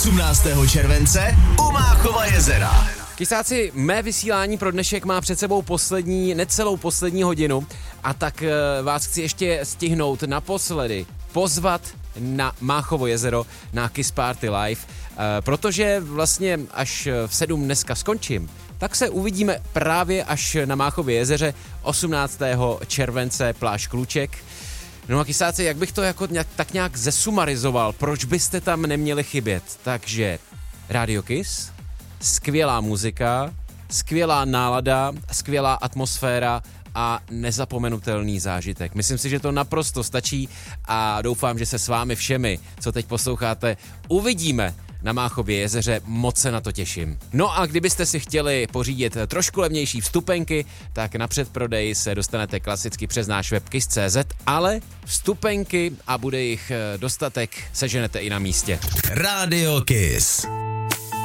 18. července u Máchova jezera. Kysáci, mé vysílání pro dnešek má před sebou necelou poslední hodinu a tak vás chci ještě stihnout naposledy pozvat na Máchovo jezero na Kiss Party Live, protože vlastně až v 7 dneska skončím, tak se uvidíme právě až na Máchově jezeře 18. července pláž Kluček. No a kysáci, jak bych to jako tak nějak zesumarizoval, proč byste tam neměli chybět? Takže Radio Kiss, skvělá muzika, skvělá nálada, skvělá atmosféra a nezapomenutelný zážitek. Myslím si, že to naprosto stačí a doufám, že se s vámi všemi, co teď posloucháte, uvidíme na Máchově jezeře, moc se na to těším. No a kdybyste si chtěli pořídit trošku levnější vstupenky, tak na předprodej se dostanete klasicky přes náš web kiss.cz, ale vstupenky, a bude jich dostatek, seženete i na místě. Radio Kiss.